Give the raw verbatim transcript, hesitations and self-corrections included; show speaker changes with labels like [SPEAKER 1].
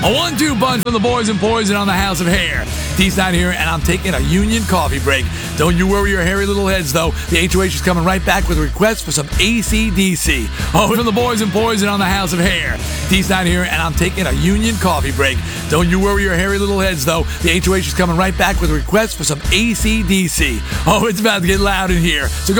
[SPEAKER 1] A one two punch from the boys and poison on the House of Hair. D's not here, and I'm taking a union coffee break. Don't you worry your hairy little heads, though. The H O H is coming right back with a request for some A C D C. Oh, from the boys and poison on the House of Hair. D's not here, and I'm taking a union coffee break. Don't you worry your hairy little heads, though. The H O H is coming right back with a request for some A C D C. Oh, it's about to get loud in here. So go